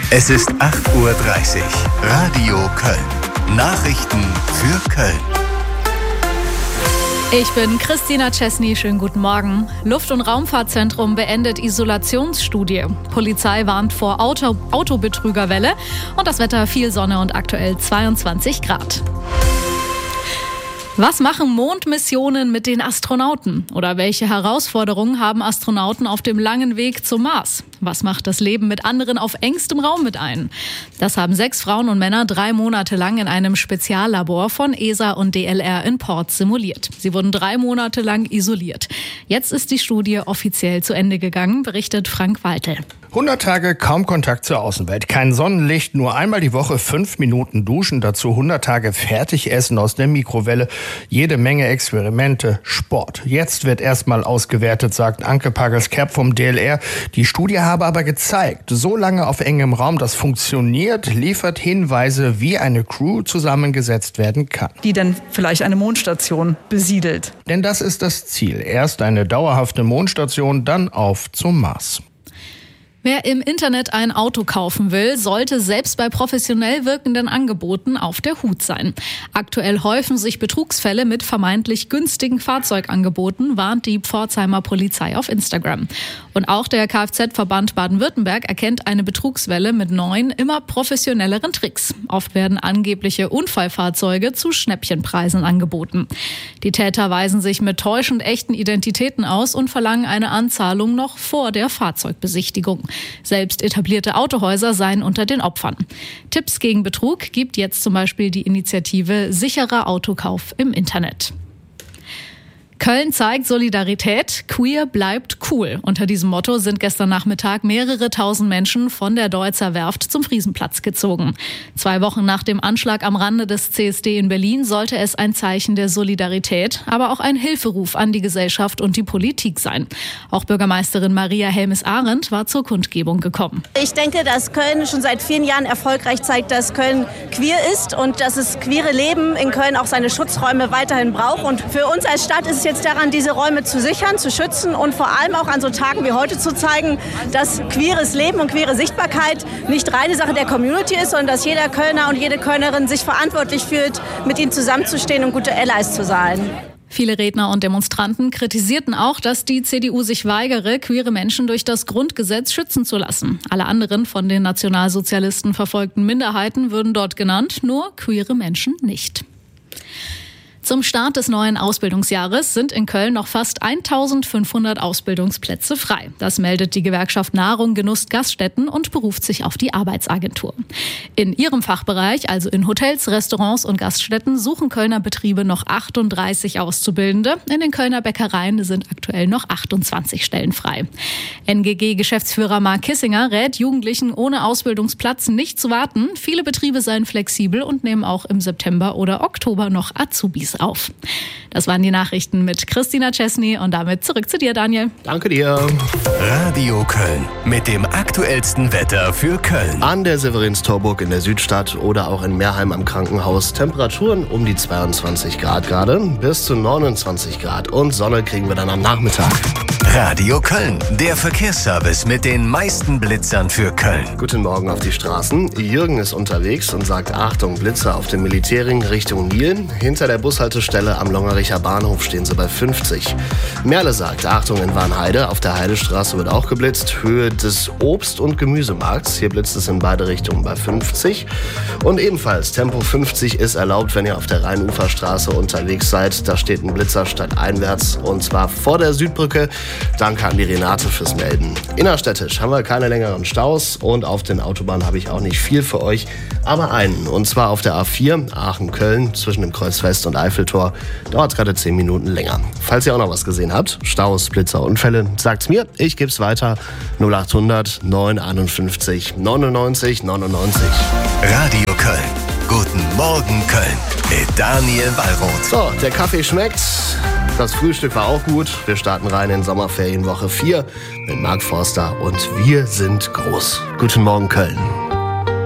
Es ist 8:30 Uhr. Radio Köln. Nachrichten für Köln. Ich bin Christina Czesny, schönen guten Morgen. Luft- und Raumfahrtzentrum beendet Isolationsstudie. Polizei warnt vor Autobetrügerwelle und das Wetter viel Sonne und aktuell 22 Grad. Was machen Mondmissionen mit den Astronauten? Oder welche Herausforderungen haben Astronauten auf dem langen Weg zum Mars? Was macht das Leben mit anderen auf engstem Raum mit ein? Das haben 6 Frauen und Männer 3 Monate lang in einem Speziallabor von ESA und DLR in Port simuliert. Sie wurden 3 Monate lang isoliert. Jetzt ist die Studie offiziell zu Ende gegangen, berichtet Frank Waltel. 100 Tage kaum Kontakt zur Außenwelt, kein Sonnenlicht, nur einmal die Woche 5 Minuten duschen, dazu 100 Tage Fertigessen aus der Mikrowelle, jede Menge Experimente, Sport. Jetzt wird erstmal ausgewertet, sagt Anke Pagels-Kerb vom DLR. Die Studie habe aber gezeigt, so lange auf engem Raum das funktioniert, liefert Hinweise, wie eine Crew zusammengesetzt werden kann. Die dann vielleicht eine Mondstation besiedelt. Denn das ist das Ziel. Erst eine dauerhafte Mondstation, dann auf zum Mars. Wer im Internet ein Auto kaufen will, sollte selbst bei professionell wirkenden Angeboten auf der Hut sein. Aktuell häufen sich Betrugsfälle mit vermeintlich günstigen Fahrzeugangeboten, warnt die Pforzheimer Polizei auf Instagram. Und auch der Kfz-Verband Baden-Württemberg erkennt eine Betrugswelle mit neuen, immer professionelleren Tricks. Oft werden angebliche Unfallfahrzeuge zu Schnäppchenpreisen angeboten. Die Täter weisen sich mit täuschend echten Identitäten aus und verlangen eine Anzahlung noch vor der Fahrzeugbesichtigung. Selbst etablierte Autohäuser seien unter den Opfern. Tipps gegen Betrug gibt jetzt zum Beispiel die Initiative Sicherer Autokauf im Internet. Köln zeigt Solidarität, queer bleibt cool. Unter diesem Motto sind gestern Nachmittag mehrere tausend Menschen von der Deutzer Werft zum Friesenplatz gezogen. 2 Wochen nach dem Anschlag am Rande des CSD in Berlin sollte es ein Zeichen der Solidarität, aber auch ein Hilferuf an die Gesellschaft und die Politik sein. Auch Bürgermeisterin Maria Helmes-Arendt war zur Kundgebung gekommen. Ich denke, dass Köln schon seit vielen Jahren erfolgreich zeigt, dass Köln queer ist und dass das queere Leben in Köln auch seine Schutzräume weiterhin braucht. Und für uns als Stadt ist es jetzt daran, diese Räume zu sichern, zu schützen und vor allem auch an so Tagen wie heute zu zeigen, dass queeres Leben und queere Sichtbarkeit nicht reine Sache der Community ist, sondern dass jeder Kölner und jede Kölnerin sich verantwortlich fühlt, mit ihnen zusammenzustehen und gute Allies zu sein. Viele Redner und Demonstranten kritisierten auch, dass die CDU sich weigere, queere Menschen durch das Grundgesetz schützen zu lassen. Alle anderen von den Nationalsozialisten verfolgten Minderheiten würden dort genannt, nur queere Menschen nicht. Zum Start des neuen Ausbildungsjahres sind in Köln noch fast 1500 Ausbildungsplätze frei. Das meldet die Gewerkschaft Nahrung, Genuss, Gaststätten und beruft sich auf die Arbeitsagentur. In ihrem Fachbereich, also in Hotels, Restaurants und Gaststätten, suchen Kölner Betriebe noch 38 Auszubildende. In den Kölner Bäckereien sind aktuell noch 28 Stellen frei. NGG-Geschäftsführer Marc Kissinger rät Jugendlichen ohne Ausbildungsplatz nicht zu warten. Viele Betriebe seien flexibel und nehmen auch im September oder Oktober noch Azubis auf. Das waren die Nachrichten mit Christina Czesny und damit zurück zu dir, Daniel. Danke dir. Radio Köln mit dem aktuellsten Wetter für Köln. An der Severinstorburg in der Südstadt oder auch in Meerheim am Krankenhaus Temperaturen um die 22 Grad gerade bis zu 29 Grad und Sonne kriegen wir dann am Nachmittag. Radio Köln, der Verkehrsservice mit den meisten Blitzern für Köln. Guten Morgen auf die Straßen. Jürgen ist unterwegs und sagt: Achtung, Blitzer auf dem Militärring Richtung Nil. Hinter der Bushaltestelle am Longericher Bahnhof stehen sie bei 50. Merle sagt: Achtung in Warnheide. Auf der Heidestraße wird auch geblitzt. Höhe des Obst- und Gemüsemarkts. Hier blitzt es in beide Richtungen bei 50. Und ebenfalls Tempo 50 ist erlaubt, wenn ihr auf der Rheinuferstraße unterwegs seid. Da steht ein Blitzer stadteinwärts und zwar vor der Südbrücke. Danke an die Renate fürs Melden. Innerstädtisch haben wir keine längeren Staus und auf den Autobahnen habe ich auch nicht viel für euch, aber einen. Und zwar auf der A4 Aachen-Köln zwischen dem Kreuzfest und Eiffeltor. Dauert gerade 10 Minuten länger. Falls ihr auch noch was gesehen habt, Staus, Blitzer, Unfälle, sagt's mir. Ich geb's weiter. 0800 951 99 99. Radio Köln. Guten Morgen Köln mit Daniel Wallroth. So, der Kaffee schmeckt. Das Frühstück war auch gut. Wir starten rein in Sommerferienwoche 4 mit Marc Forster und wir sind groß. Guten Morgen Köln.